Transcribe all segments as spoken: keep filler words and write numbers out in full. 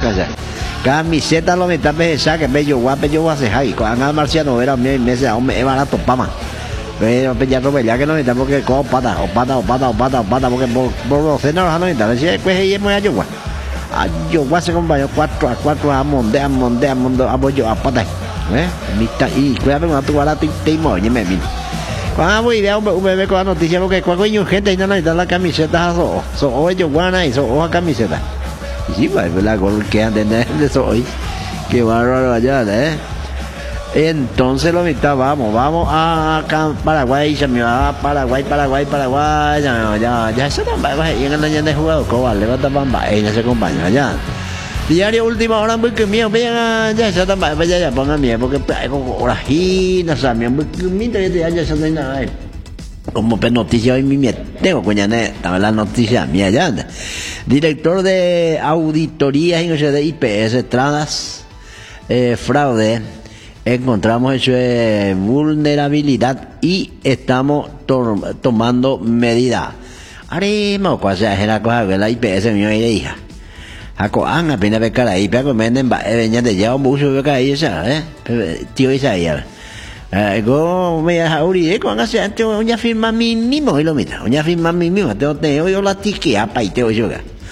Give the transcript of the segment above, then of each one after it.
casa. Camiseta lo mitad pesa que bello guape yo hace ahí. Cuando marciano era mi mesa hombre barato pama. Pero ya no veía que no necesita porque con pata o pata o pata o pata o pata porque por por los cenos no necesita. Decía pues ahí es muy ayuda. Ayuda se compañero cuatro a cuatro a monde a monde a monde a bollo a pata. ¿Eh? Mita y cuidado con tu barato y te moñe me min. Cuando voy a un bebé con la noticia porque cuando hay gente y no necesita la camiseta so so hoy yo guana y so hoja camiseta. Y sí, pues la gol que andan de eso hoy. Qué bárbaro allá, ¿eh? Entonces lo mitad vamos, vamos a Paraguay, ya me va Paraguay, Paraguay, Paraguay, ya, ya, ya se van a ir en la de jugador, cobal, levanta bamba, ella se acompaña allá. Diario última hora muy que mío, vean, ya se van a ya ya pongan miedo, porque hay como orajina, sabía, muy que mientras ya ya se no hay nada. Como pe noticia hoy mi tengo coñané, estaba la noticia mía ya. Director de auditorías en de I P S Tradas, eh, fraude. Encontramos hecho de vulnerabilidad y estamos to tomando medidas. Haremos cosas, es la cosa que la I P S mío y le hija. Ako ang apenas ve cara ahí, pero me den veña de ya un buzo ve cara ahí esa, eh, tío Isaías. Go me auri, con hace antes una firma mínimo y lo mira, una firma mínimo, te tengo yo la tiquea pa y te oyo.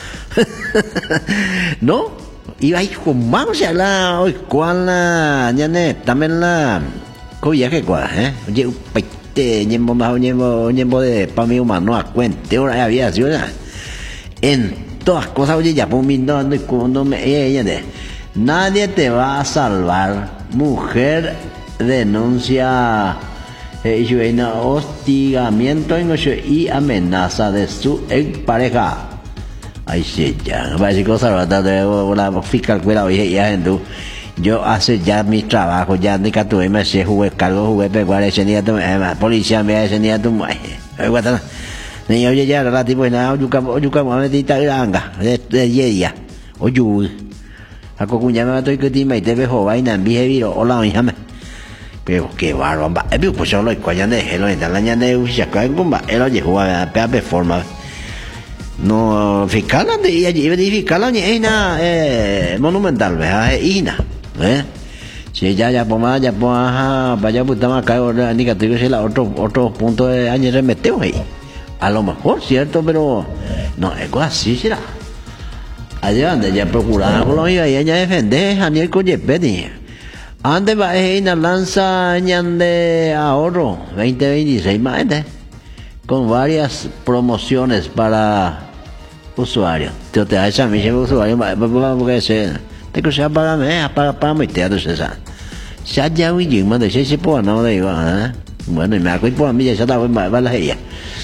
¿No? Iba ahí con vamos a la hoy cuál la ñane también la coya que cuál eh oye peite ñembo más ñembo ñembo de pa mi humano a cuente ahora había sido en todas cosas oye ya por mí no no cuando me ella de nadie te va a salvar mujer denuncia eh, hostigamiento y amenaza de su expareja. Ay, sí, ya, va a decir cosas, la fiscal cuidado, y ya, en yo hace ya mi trabajo, ya ni que tuve, me sé, jugué cargo, jugué pecuar, ese día, policía, me ese día, tu, ni oye, ya, la tipo, nada, yo como, yo como, me dita granga, de día, oye, a cocuña me estoy que te te vejo, vaina, en vieje viro, hola, híjame. Pero qué bárbaro, eh, pues yo lo he coñado de gelo, en la ñana de Usia, que comba, él oye, jugaba, pea, forma. No fiscal de y allí fiscal ina eh monumental ve ina eh si ya ya poma ya poma vaya puta más cae ahora ni que tuviese la otro otro punto de año se metió ahí a lo mejor cierto pero no es así será allá donde ya procuraba Colombia y ella defender a Daniel Coyepeti ande va ina lanza de ahorro veinte veintiséis más con varias promociones para usuarios. Te te hace a mí como usuario, porque se te que sea para mí, para para mi teatro se sabe. Ya ya muy bien, más de seis por no de igual, bueno, y me acuerdo por mí ya está va va la ella.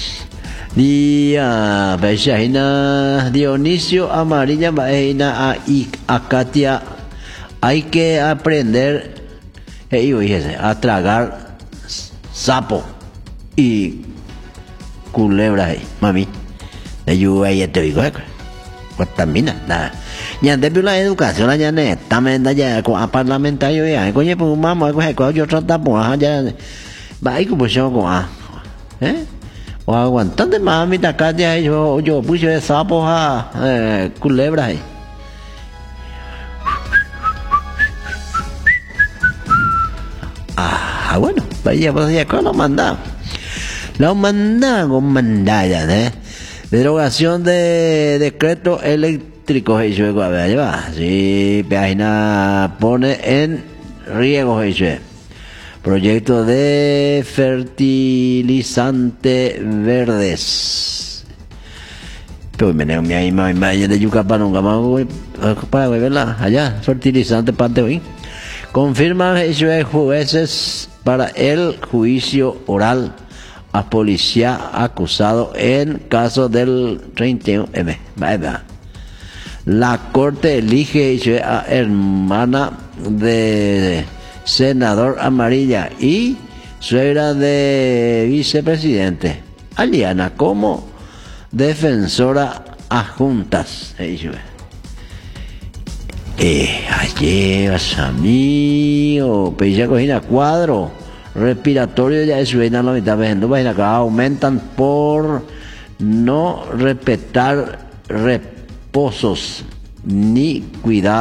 Dia, Bejaina Dionisio Amarilla Baina a a Katia hay que aprender eh, a tragar sapo y culebra ahí, mami. De lluvia y te digo, pues también nada. Ya de la educación la ya ne, también ya con a parlamentario ya, coño pues mamá pues con yo trata pues ya va ahí como yo con a, ¿eh? O aguantando mami ta acá ya yo yo puse de sapo a eh, culebra ahí. Ah, bueno, vaya pues ya con lo mandamos. Lo mandan con mandalla, ¿eh? Derogación de decreto eléctrico, eso es, a ver, va. Sí, página pone en riego, eso es. Proyecto de fertilizante verdes. Pero me mi ahí, me vaya de Yucapán, nunca más para verla allá, fertilizante parte hoy. Confirman eso es jueces para el juicio oral a policía acusado en caso del treinta y uno eme. La corte elige a hermana de senador Amarilla y suegra de vicepresidente Aliana como defensora adjuntas. Eh, allí vas a mí o pella cogina cuadro respiratorio ya es buena la mitad viendo vaina acá aumentan por no respetar reposos ni cuidar